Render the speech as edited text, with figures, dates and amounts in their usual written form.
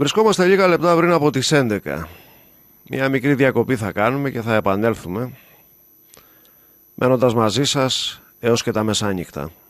Βρισκόμαστε λίγα λεπτά πριν από τις 11. Μια μικρή διακοπή θα κάνουμε και θα επανέλθουμε, μένοντας μαζί σας έως και τα μεσάνυχτα.